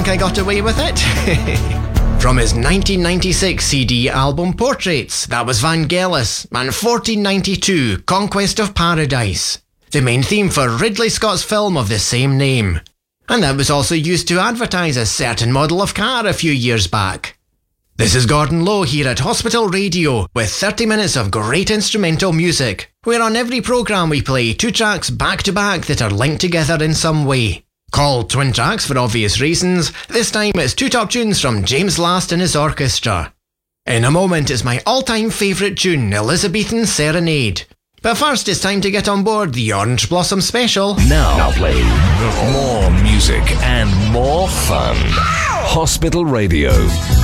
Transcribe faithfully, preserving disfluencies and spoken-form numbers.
think I got away with it? From his nineteen ninety-six C D album Portraits, that was Vangelis, and fourteen ninety-two, Conquest of Paradise, the main theme for Ridley Scott's film of the same name. And that was also used to advertise a certain model of car a few years back. This is Gordon Lowe here at Hospital Radio with thirty minutes of great instrumental music, where on every programme we play two tracks back to back that are linked together in some way. Called twin tracks for obvious reasons, this time it's two top tunes from James Last and his orchestra. In a moment is my all-time favourite tune, Elizabethan Serenade. But first it's time to get on board the Orange Blossom Special. Now, now play more music and more fun. Hospital Radio.